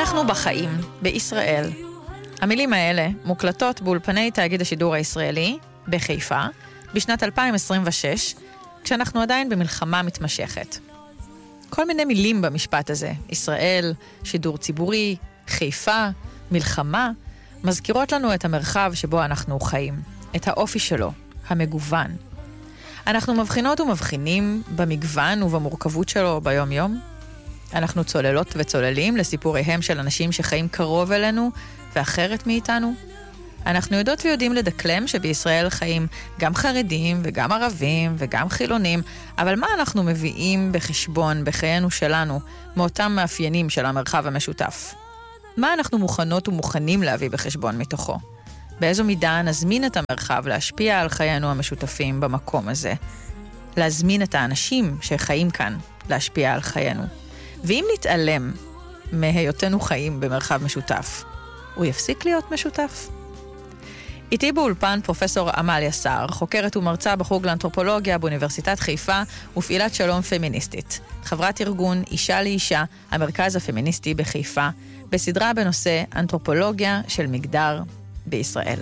אנחנו בחיים, בישראל. המילים האלה מוקלטות באולפני תאגיד השידור הישראלי, בחיפה, בשנת 2026, כשאנחנו עדיין במלחמה מתמשכת. כל מיני מילים במשפט הזה, ישראל, שידור ציבורי, חיפה, מלחמה, מזכירות לנו את המרחב שבו אנחנו חיים, את האופי שלו, המגוון. אנחנו מבחינות ומבחינים במגוון ובמורכבות שלו ביום-יום. אנחנו צוללות וצוללים לסיפוריהם של אנשים שחיים קרוב אלינו ואחרת מאיתנו. אנחנו יודעות ויודעים לדקלם שבישראל חיים גם חרדים וגם ערבים וגם חילונים, אבל מה אנחנו מביאים בחשבון בחיינו שלנו מאותם מאפיינים של המרחב המשותף? מה אנחנו מוכנות ומוכנים להביא בחשבון מתוכו? באיזו מידה נזמין את המרחב להשפיע על חיינו המשותפים במקום הזה? להזמין את האנשים שחיים כאן להשפיע על חיינו. ואם נתעלם מהיותנו חיים במרחב משותף, הוא יפסיק להיות משותף? איתי באולפן פרופסור עמליה סער, חוקרת ומרצה בחוג לאנתרופולוגיה באוניברסיטת חיפה ופעילת שלום פמיניסטית. חברת ארגון אישה לאישה, המרכז הפמיניסטי בחיפה, בסדרה בנושא אנתרופולוגיה של מגדר בישראל.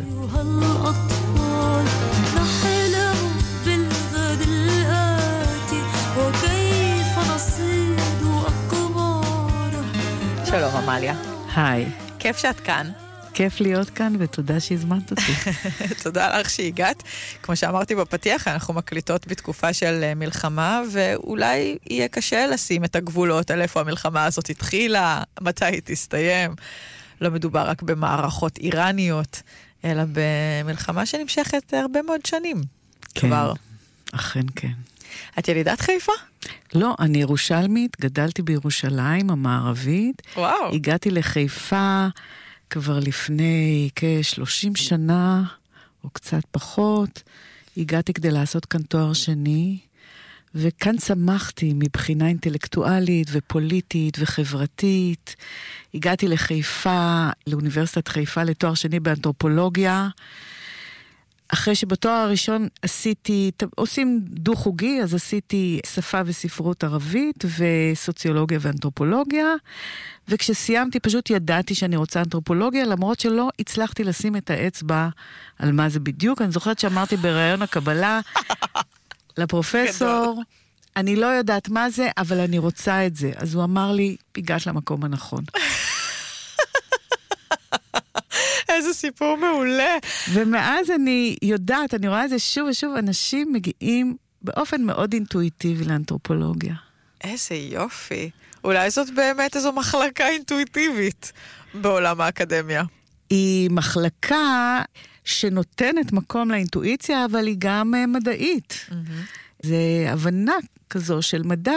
שלום עמליה. היי. כיף שאת כאן. כיף להיות כאן ותודה שהזמנת אותי. תודה לך שהגעת. כמו שאמרתי בפתיח, אנחנו מקליטות בתקופה של מלחמה, ואולי יהיה קשה לשים את הגבולות על איפה המלחמה הזאת התחילה, מתי היא תסתיים. לא מדובר רק במערכות איראניות, אלא במלחמה שנמשכת הרבה מאוד שנים. כן, כבר. אכן כן. את ילידת חיפה? לא, אני ירושלמית, גדלתי בירושלים המערבית. וואו. הגעתי לחיפה כבר לפני כ-30 שנה, או קצת פחות. הגעתי כדי לעשות כאן תואר שני, וכאן צמחתי מבחינה אינטלקטואלית ופוליטית וחברתית. הגעתי לחיפה, לאוניברסיטת חיפה, לתואר שני באנתרופולוגיה. אחרי שבתואר הראשון עושים דו-חוגי, אז עשיתי שפה וספרות ערבית וסוציולוגיה ואנתרופולוגיה, וכשסיימתי פשוט ידעתי שאני רוצה אנתרופולוגיה, למרות שלא הצלחתי לשים את האצבע על מה זה בדיוק. אני זוכרת שאמרתי בראיון הקבלה לפרופסור, אני לא יודעת מה זה, אבל אני רוצה את זה. אז הוא אמר לי, הגעת למקום הנכון. איזה סיפור מעולה. ומאז אני יודעת, אני רואה את זה שוב ושוב, אנשים מגיעים באופן מאוד אינטואיטיבי לאנתרופולוגיה. איזה יופי. אולי זאת באמת איזו מחלקה אינטואיטיבית בעולם האקדמיה. היא מחלקה שנותנת מקום לאינטואיציה, אבל היא גם מדעית. זה הבנה כזו של מדע,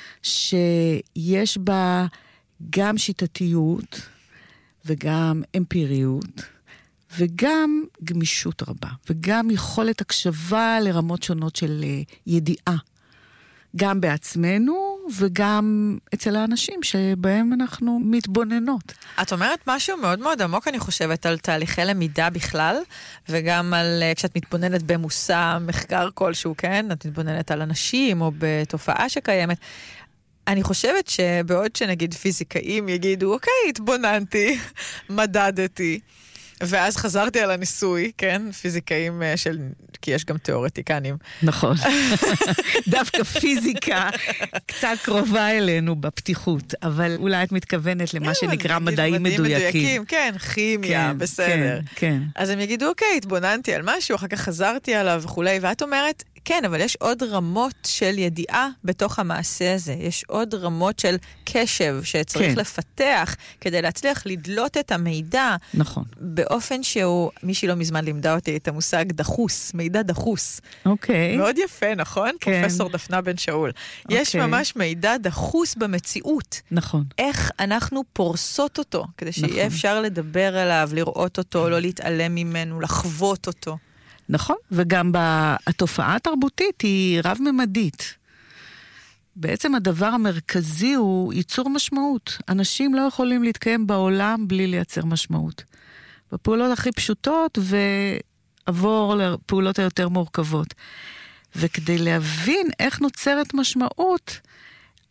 שיש בה גם שיטתיות, וגם אמפיריות, וגם גמישות רבה, וגם יכולת הקשבה לרמות שונות של ידיעה, גם בעצמנו, וגם אצל האנשים שבהם אנחנו מתבוננות. את אומרת משהו מאוד מאוד עמוק, אני חושבת, על תהליכי למידה בכלל, וגם על, כשאת מתבוננת במושא מחקר כלשהו, כן? את מתבוננת על אנשים, או בתופעה שקיימת. אני חושבת שבעוד שנגיד פיזיקאים יגידו, אוקיי, התבוננתי, מדדתי, ואז חזרתי על הניסוי, כן? פיזיקאים כי יש גם תיאורטיקנים. נכון. דווקא פיזיקה קצת קרובה אלינו בפתיחות, אבל אולי את מתכוונת למה שנקרא מדעים מדויקים. כן, כימיה, בסדר. כן. אז הם יגידו, אוקיי, התבוננתי על משהו, אחר כך חזרתי עליו וכולי, ואת אומרת, כן, אבל יש עוד רמות של ידיעה בתוך המעשה הזה. יש עוד רמות של קשב שצריך לפתח כדי להצליח לדלות את המידע. נכון. באופן שהוא, מישהי לא מזמן לימדה אותי את המושג דחוס, מידע דחוס. אוקיי. מאוד יפה, נכון? כן. פרופסור דפנה בן שאול. יש ממש מידע דחוס במציאות. נכון. איך אנחנו פורסות אותו, כדי שיהיה אפשר לדבר עליו, לראות אותו, לא להתעלם ממנו, לחוות אותו. נכון, וגם התופעה התרבותית היא רב-ממדית. בעצם הדבר המרכזי הוא ייצור משמעות. אנשים לא יכולים להתקיים בעולם בלי לייצר משמעות. בפעולות הכי פשוטות ועבור לפעולות היותר מורכבות. וכדי להבין איך נוצרת משמעות,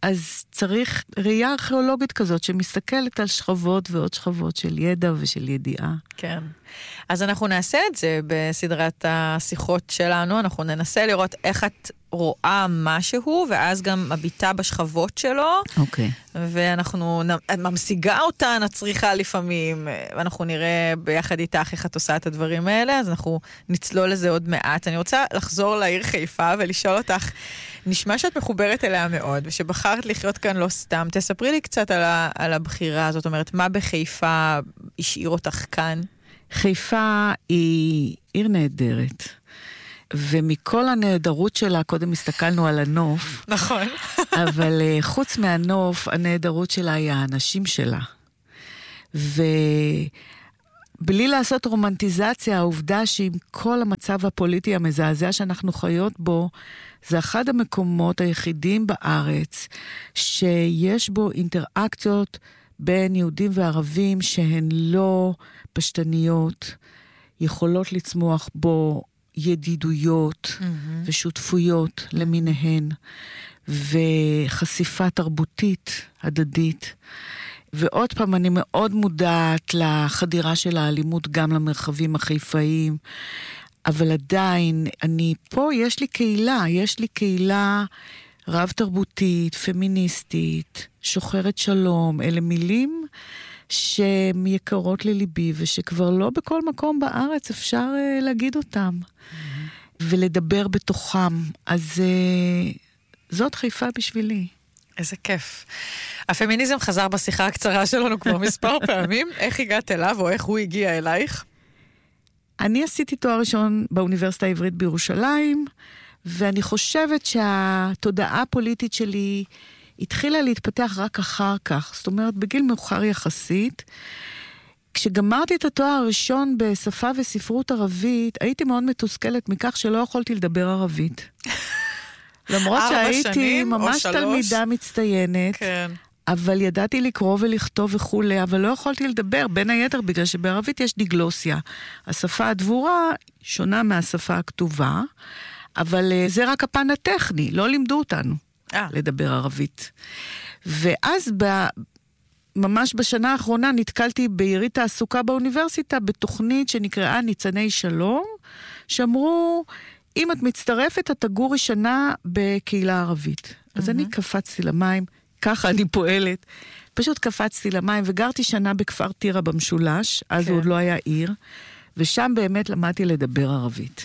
אז צריך ראייה ארכיאולוגית כזאת, שמסתכלת על שכבות ועוד שכבות של ידע ושל ידיעה. כן. אז אנחנו נעשה את זה בסדרת השיחות שלנו, אנחנו ננסה לראות איך את רואה משהו, ואז גם מביטה בשכבות שלו. אוקיי. ואנחנו ממשיגה אותן, הצריכה לפעמים, ואנחנו נראה ביחד איתך איך את עושה את הדברים האלה, אז אנחנו נצלול לזה עוד מעט. אני רוצה לחזור לעיר חיפה ולשאול אותך, נשמע שאת מחוברת אליה מאוד, ושבחרת לחיות כאן לא סתם. תספרי לי קצת על הבחירה, זאת אומרת, מה בחיפה השאיר אותך כאן? חיפה היא עיר נהדרת. ומכל הנהדרות שלה, קודם הסתכלנו על הנוף. נכון. אבל חוץ מהנוף, הנהדרות שלה היא האנשים שלה. ובלי לעשות רומנטיזציה, העובדה שעם כל המצב הפוליטי המזעזע שאנחנו חיות בו, זה אחד המקומות היחידים בארץ, שיש בו אינטראקציות בין יהודים וערבים, שהן לא פשטניות, יכולות לצמוח בו, ידידויות ושותפויות למיניהן, וחשיפה תרבותית הדדית. ועוד פעם, אני מאוד מודעת לחדירה של האלימות גם למרחבים החיפאיים, אבל עדיין, יש לי קהילה רב תרבותית, פמיניסטית, שוחרת שלום, אלה מילים שהן יקרות לליבי, ושכבר לא בכל מקום בארץ אפשר להגיד אותם, ולדבר בתוכם. אז זאת חיפה בשבילי. איזה כיף. הפמיניזם חזר בשיחה הקצרה שלנו כבר מספר פעמים. איך הגעת אליו, או איך הוא הגיע אלייך? אני עשיתי תואר ראשון באוניברסיטה העברית בירושלים, ואני חושבת שהתודעה הפוליטית שלי התחילה להתפתח רק אחר כך, זאת אומרת, בגיל מאוחר יחסית. כשגמרתי את התואר הראשון בשפה וספרות ערבית, הייתי מאוד מתוסכלת מכך שלא יכולתי לדבר ערבית. למרות שהייתי ממש תלמידה מצטיינת, כן. אבל ידעתי לקרוא ולכתוב וכולי, אבל לא יכולתי לדבר, בין היתר בגלל שבערבית יש דיגלוסיה. השפה הדבורה שונה מהשפה הכתובה, אבל זה רק הפן הטכני, לא לימדו אותנו לדבר ערבית. ואז ממש בשנה האחרונה נתקלתי ביריד תעסוקה באוניברסיטה, בתוכנית שנקראה ניצני שלום, שאמרו, אם את מצטרפת, את תגורי שנה בקהילה ערבית. אז אני קפצתי למים, ככה אני פועלת, פשוט קפצתי למים, וגרתי שנה בכפר טירה במשולש, אז הוא עוד לא היה עיר, ושם באמת למדתי לדבר ערבית.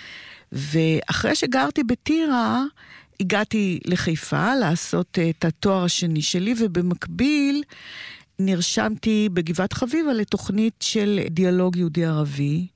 ואחרי שגרתי בטירה, הגעתי לחיפה לעשות את התואר השני שלי, ובמקביל נרשמתי בגבעת חביבה לתוכנית של דיאלוג יהודי-ערבי,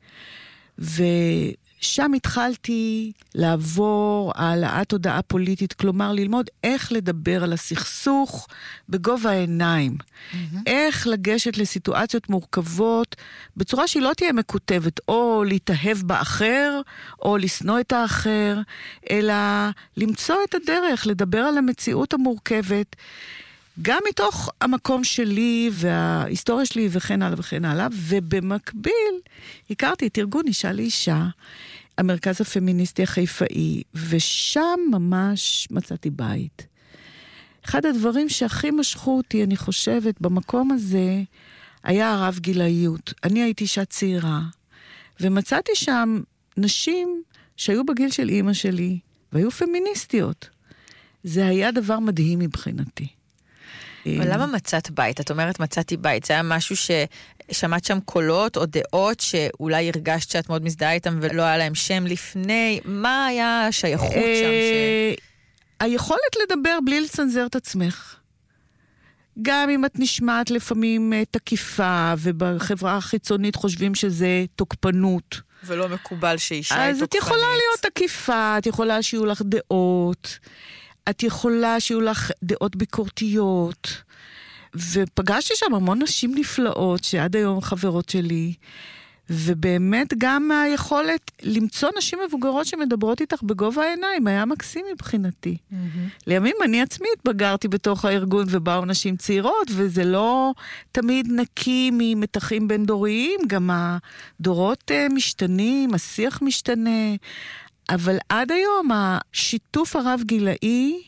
ושם התחלתי לעבור העלאת תודעה פוליטית, כלומר ללמוד איך לדבר על הסכסוך בגובה העיניים, איך לגשת לסיטואציות מורכבות, בצורה שהיא לא תהיה מקוטבת, או להתאהב באחר, או לשנוא את האחר, אלא למצוא את הדרך, לדבר על המציאות המורכבת, גם מתוך המקום שלי וההיסטוריה שלי וכן הלאה וכן הלאה, ובמקביל הכרתי את ארגון אישה לאישה, המרכז הפמיניסטי החיפאי, ושם ממש מצאתי בית. אחד הדברים שהכי משכו אותי, אני חושבת, במקום הזה, היה הרב גילאיות. אני הייתי אישה צעירה, ומצאתי שם נשים שהיו בגיל של אמא שלי, והיו פמיניסטיות. זה היה דבר מדהים מבחינתי. אבל למה מצאת בית? את אומרת מצאתי בית. זה היה משהו ששמעת שם קולות או דעות שאולי הרגשת שאת מאוד מזדהה איתם ולא היה להם שם לפני? מה היה השייכות שם? היכולת לדבר בלי לצנזר את עצמך. גם אם את נשמעת לפעמים תקיפה, ובחברה החיצונית חושבים שזה תוקפנות. ולא מקובל שאישה היא תוקפנית. אז את יכולה להיות תקיפה, את יכולה שיהיו לך דעות, את יכולה שיהיו לך דעות ביקורתיות, ופגשתי שם המון נשים נפלאות, שעד היום חברות שלי, ובאמת גם היכולת למצוא נשים מבוגרות שמדברות איתך בגובה העיניים, היה מקסים מבחינתי. לימים אני עצמי התבגרתי בתוך הארגון, ובאו נשים צעירות, וזה לא תמיד נקי ממתחים בין דוריים, גם הדורות משתנים, השיח משתנה, אבל עד היום השיתוף הרב גילאי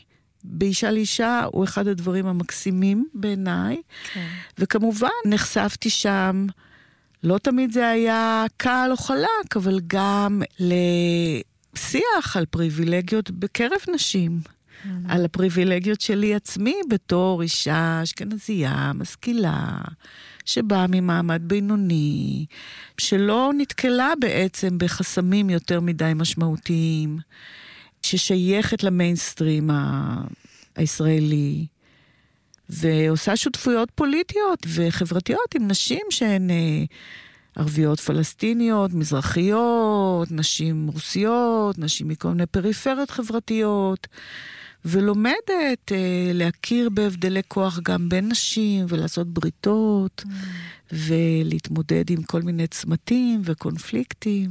באישה לאישה הוא אחד הדברים המקסימים בעיניי, כן. וכמובן נחשפתי שם, לא תמיד זה היה קל או חלק, אבל גם לשיח על פריבילגיות בקרב נשים, על הפריבילגיות שלי עצמי בתור אישה אשכנזייה, משכילה, שבאה ממעמד בינוני, שלא נתקלה בעצם בחסמים יותר מדי משמעותיים, ששייכת למיינסטרים הישראלי, ועושה שותפויות פוליטיות וחברתיות עם נשים שהן ערביות פלסטיניות, מזרחיות, נשים רוסיות, נשים מכל מיני פריפריות חברתיות, ולומדת להכיר בהבדלי כוח גם בין נשים, ולעשות בריתות, ולהתמודד עם כל מיני צמתים וקונפליקטים.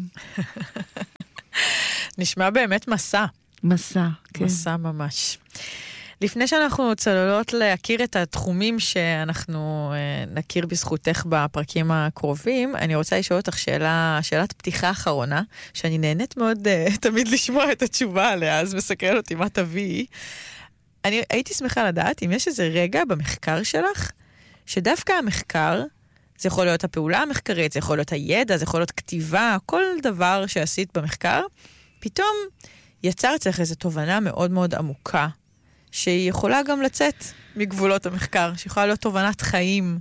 נשמע באמת מסע. מסע, כן. מסע ממש. לפני שאנחנו צוללות להכיר את התחומים שאנחנו נכיר בזכותך בפרקים הקרובים, אני רוצה לשאול אותך שאלת פתיחה אחרונה, שאני נהנית מאוד תמיד לשמוע את התשובה עליה, אז מסקרן אותי מה תביאי. אני הייתי שמחה לדעת אם יש איזה רגע במחקר שלך, שדווקא המחקר, זה יכול להיות הפעולה המחקרית, זה יכול להיות הידע, זה יכול להיות כתיבה, כל דבר שעשית במחקר, פתאום יצר אצלך איזו תובנה מאוד מאוד עמוקה, שהיא יכולה גם לצאת מגבולות המחקר, שיכולה להיות תובנת חיים.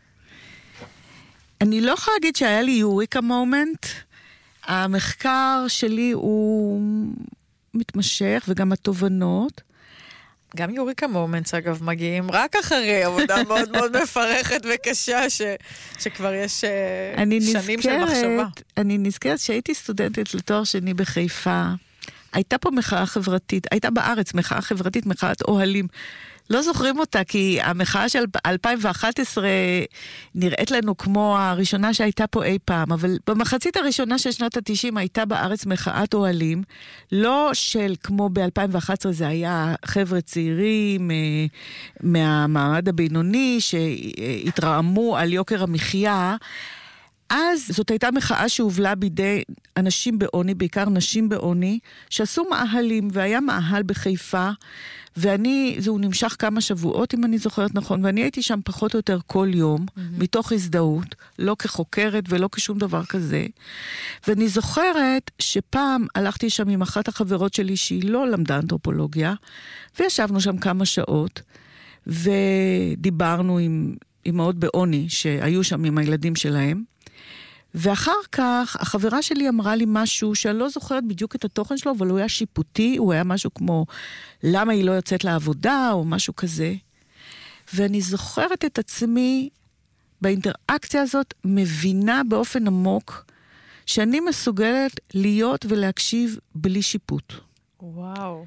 אני לא יכולה להגיד שהיה לי יוריקה מומנט. המחקר שלי הוא מתמשך, וגם התובנות. גם יוריקה מומנטס, אגב, מגיעים רק אחרי עבודה מאוד מאוד מפרכת וקשה, שכבר יש שנים של מחשבה. אני נזכרת שהייתי סטודנטית לתואר שני בחיפה, הייתה פה מחאה חברתית, הייתה בארץ מחאה חברתית, מחאת אוהלים. לא זוכרים אותה, כי המחאה של 2011 נראית לנו כמו הראשונה שהייתה פה אי פעם, אבל במחצית הראשונה של שנות ה-90 הייתה בארץ מחאת אוהלים, לא של כמו ב-2011 זה היה חבר'ה צעירים מהמעמד הבינוני שהתרעמו על יוקר המחיה, אז זאת הייתה מחאה שהובלה בידי אנשים בעוני, בעיקר נשים בעוני, שעשו מאהלים, והיה מאהל בחיפה, זהו נמשך כמה שבועות, אם אני זוכרת נכון, ואני הייתי שם פחות או יותר כל יום, מתוך הזדהות, לא כחוקרת ולא כשום דבר כזה. ואני זוכרת שפעם הלכתי שם עם אחת החברות שלי, שהיא לא למדה אנתרופולוגיה, וישבנו שם כמה שעות, ודיברנו עם אמהות בעוני, שהיו שם עם הילדים שלהם, ואחר כך, החברה שלי אמרה לי משהו שאני לא זוכרת בדיוק את התוכן שלו, אבל הוא היה שיפוטי, הוא היה משהו כמו, למה היא לא יוצאת לעבודה, או משהו כזה. ואני זוכרת את עצמי, באינטראקציה הזאת, מבינה באופן עמוק, שאני מסוגלת להיות ולהקשיב בלי שיפוט. וואו.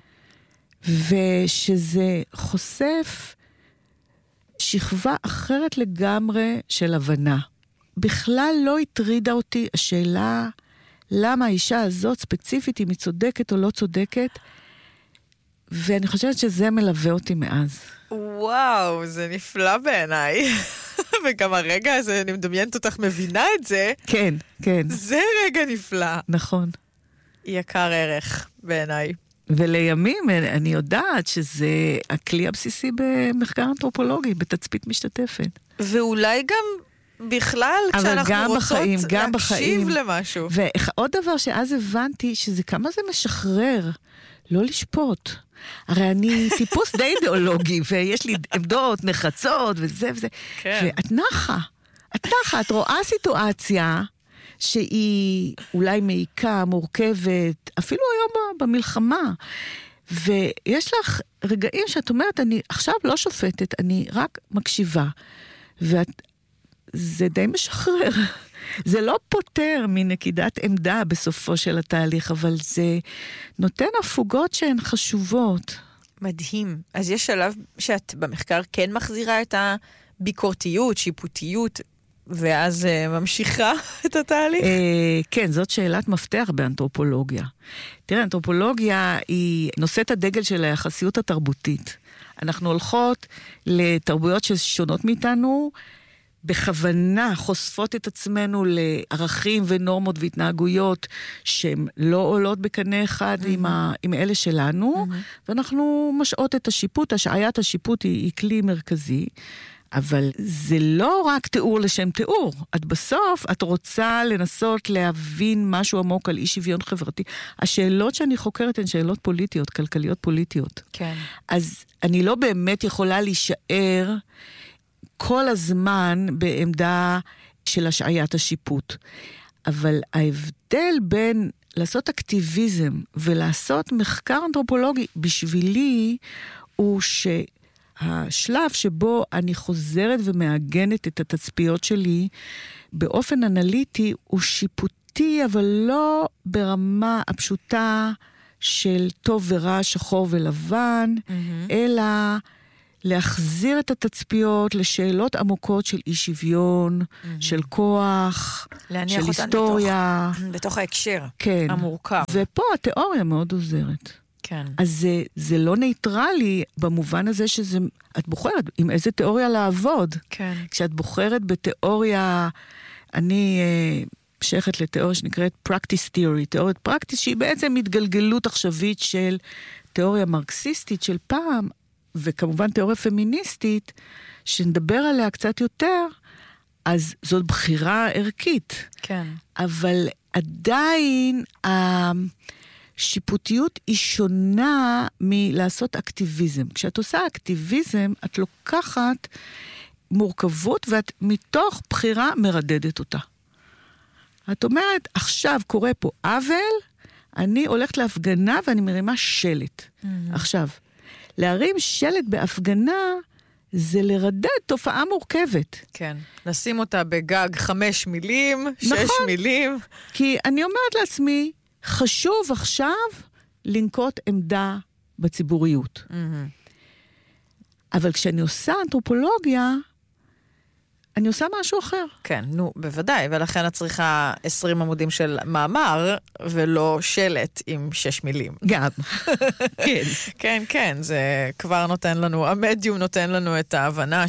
ושזה חושף שכבה אחרת לגמרי של הבנה. בכלל לא הטרידה אותי השאלה למה האישה הזאת ספציפית, אם היא צודקת או לא צודקת, ואני חושבת שזה מלווה אותי מאז. וואו, זה נפלא בעיניי. וגם הרגע הזה, אני מדמיינת אותך מבינה את זה. כן, כן. זה רגע נפלא. נכון. יקר ערך בעיניי. ולימים אני יודעת שזה הכלי הבסיסי במחקר אנתרופולוגי, בתצפית משתתפת. ואולי גם בכלל, כשאנחנו רוצות להקשיב למשהו. ועוד דבר שאז הבנתי, שזה כמה זה משחרר, לא לשפוט. הרי אני טיפוס די אידיאולוגי, ויש לי עמדות נחרצות, וזה וזה. כן. ואת נחה, את רואה סיטואציה, שהיא אולי מעיקה, מורכבת, אפילו היום במלחמה, ויש לך רגעים שאת אומרת, אני עכשיו לא שופטת, אני רק מקשיבה, זה די משחרר. זה לא פותר מנקידת עמדה בסופו של התהליך, אבל זה נותן הפוגות שהן חשובות. מדהים. אז יש שלב שאת במחקר כן מחזירה את הביקורתיות, שיפוטיות, ואז ממשיכה את התהליך? כן, זאת שאלת מפתח באנתרופולוגיה. תראה, אנתרופולוגיה היא נושאת הדגל של היחסיות התרבותית. אנחנו הולכות לתרבויות ששונות מאיתנו, בכוונה חושפות את עצמנו לערכים ונורמות והתנהגויות שהן לא עולות בקנה אחד עם אלה שלנו, ואנחנו משעות את השיפוט, השעיית השיפוט היא כלי מרכזי, אבל זה לא רק תיאור לשם תיאור. את רוצה לנסות להבין משהו עמוק על אי שוויון חברתי. השאלות שאני חוקרת הן שאלות פוליטיות, כלכליות פוליטיות. כן. אז אני לא באמת יכולה להישאר כל הזמן בעמדה של השעיית השיפוט. אבל ההבדל בין לעשות אקטיביזם ולעשות מחקר אנתרופולוגי בשבילי הוא השלב שבו אני חוזרת ומאגנת את התצפיות שלי באופן אנליטי הוא שיפוטי, אבל לא ברמה הפשוטה של טוב ורע, שחור ולבן, אלא להחזיר את התצפיות לשאלות עמוקות של אי שוויון, של כוח, של היסטוריה. בתוך ההקשר כן. המורכב. ופה התיאוריה מאוד עוזרת. כן. אז זה לא נייטרלי במובן הזה את בוחרת עם איזה תיאוריה לעבוד. כן. כשאת בוחרת בתיאוריה, אני שייכת לתיאוריה שנקראת practice theory, תיאוריית פרקטיס שהיא בעצם התגלגלות עכשווית של תיאוריה מרקסיסטית של פעם, וכמובן תיאוריה פמיניסטית, שנדבר עליה קצת יותר, אז זאת בחירה ערכית. כן. אבל עדיין השיפוטיות היא שונה מלעשות אקטיביזם. כשאת עושה אקטיביזם, את לוקחת מורכבות, ואת מתוך בחירה מרדדת אותה. את אומרת, עכשיו קורה פה עוול, אני הולכת להפגנה ואני מרימה שלט. עכשיו, להרים שלט בהפגנה, זה לרדד תופעה מורכבת. כן. לשים אותה בגג 5 מילים, 6 מילים. כי אני אומרת לעצמי, חשוב עכשיו לנקוט עמדה בציבוריות. אבל כשאני עושה אנתרופולוגיה, אני עושה משהו אחר. כן, נו, בוודאי, ולכן את צריכה 20 עמודים של מאמר, ולא שלט עם 6 מילים. גם. כן. כן, כן, זה כבר נותן לנו, המדיום נותן לנו את ההבנה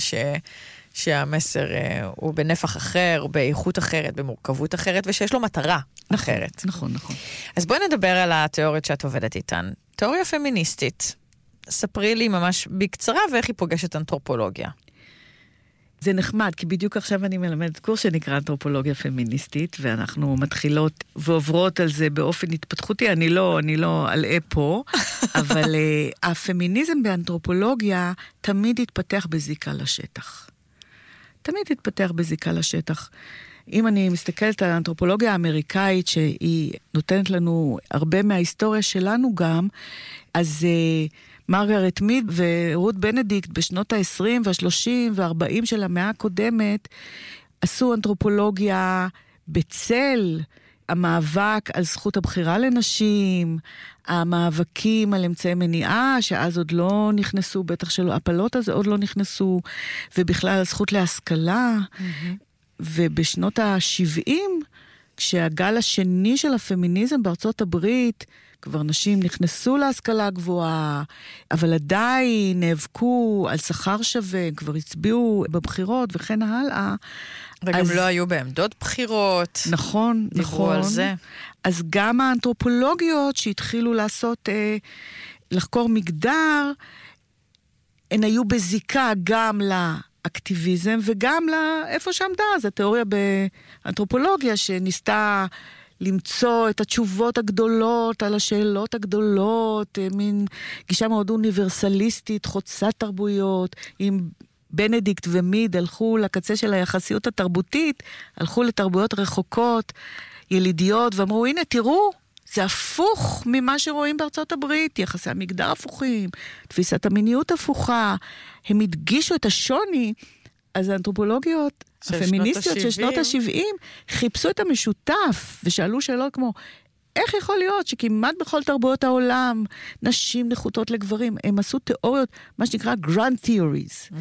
שהמסר הוא בנפח אחר, באיכות אחרת, במורכבות אחרת, ושיש לו מטרה אחרת. נכון, נכון. אז בואי נדבר על התיאוריות שאת עובדת איתן. תיאוריה פמיניסטית, ספרי לי ממש בקצרה, ואיך היא פוגשת אנתרופולוגיה. זה נחמד, כי בדיוק עכשיו אני מלמדת קורס שנקרא אנתרופולוגיה פמיניסטית, ואנחנו מתחילות ועוברות על זה באופן התפתחותי, אני לא אלאה פה, אבל הפמיניזם באנתרופולוגיה תמיד התפתח בזיקה לשטח. תמיד התפתח בזיקה לשטח. אם אני מסתכלת על האנתרופולוגיה האמריקאית, שהיא נותנת לנו הרבה מההיסטוריה שלנו גם, אז מרגרט מיד ורות בנדיקט בשנות ה-20 וה-30 וה-40 של המאה הקודמת, עשו אנתרופולוגיה בצל המאבק על זכות הבחירה לנשים, המאבקים על אמצעי מניעה, שאז עוד לא נכנסו, בטח שלא, הפלות הזה עוד לא נכנסו, ובכלל הזכות להשכלה, ובשנות ה-70, כשהגל השני של הפמיניזם בארצות הברית, כבר נשים נכנסו להשכלה הגבוהה, אבל עדיין נאבקו על שכר שווה, כבר הצביעו בבחירות וכן הלאה. וגם לא היו בעמדות בחירות. נכון, נכון. דיברו על זה. אז גם האנתרופולוגיות שהתחילו לעשות, לחקור מגדר, הן היו בזיקה גם לאקטיביזם וגם לאיפה שעמדה. אז התיאוריה באנתרופולוגיה שניסתה למצוא את התשובות הגדולות על השאלות הגדולות, מין גישה מאוד אוניברסליסטית, חוצת תרבויות, עם בנדיקט ומיד הלכו לקצה של היחסיות התרבותית, הלכו לתרבויות רחוקות, ילידיות, ואמרו, הנה תראו, זה הפוך ממה שרואים בארצות הברית, יחסי המגדר הפוכים, תפיסת המיניות הפוכה, הם הדגישו את השוני, אז האנתרופולוגיות הפמיניסטיות של שנות ה-70 חיפשו את המשותף ושאלו שאלות כמו, איך יכול להיות שכמעט בכל תרבויות העולם נשים נחותות לגברים? הם עשו תיאוריות, מה שנקרא grand theories.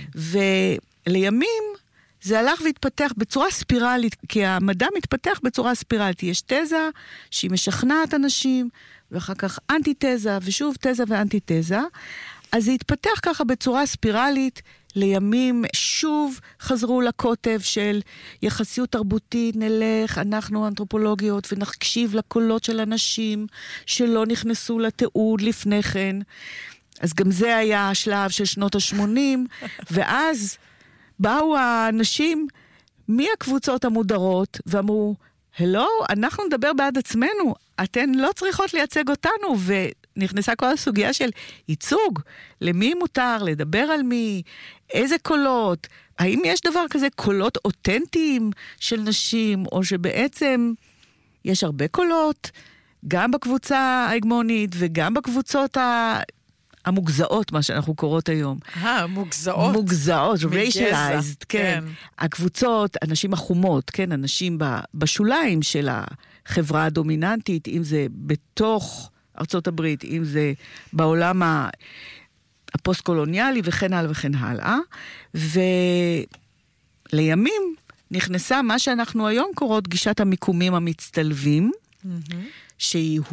ולימים זה הלך והתפתח בצורה ספירלית, כי המדע מתפתח בצורה ספירלית. יש תזה שהיא משכנעת אנשים, ואחר כך אנטי-תזה, ושוב תזה ואנטי-תזה. אז זה התפתח ככה בצורה ספירלית, לימים שוב חזרו לקוטב של יחסיות תרבותית, נלך, אנחנו אנתרופולוגיות, ונקשיב לקולות של אנשים שלא נכנסו לתיעוד לפני כן. אז גם זה היה השלב של שנות ה-80, ואז באו האנשים מהקבוצות המודרות, ואמרו, הלו, אנחנו נדבר בעד עצמנו, אתן לא צריכות לייצג אותנו, ונכנסה כל הסוגיה של ייצוג, למי מותר, לדבר על מי, איזה קולות, האם יש דבר כזה קולות אותנטיים של נשים, או שבעצם יש הרבה קולות, גם בקבוצה ההגמונית, וגם בקבוצות המוגזעות, מה שאנחנו קוראות היום. מוגזעות. מוגזעות, racialized, כן. הקבוצות, אנשים החומות, כן, אנשים בשוליים של החברה הדומיננטית, אם זה בתוך ארצות הברית, אם זה בעולם הפוסט-קולוניאלי, וכן הלאה וכן הלאה. ולימים נכנסה מה שאנחנו היום קוראות גישת המיקומים המצטלבים, שהיא